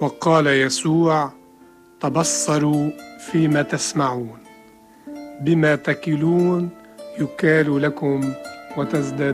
وقال يسوع: تبصروا فيما تسمعون، بما تكلون يكال لكم وتزداد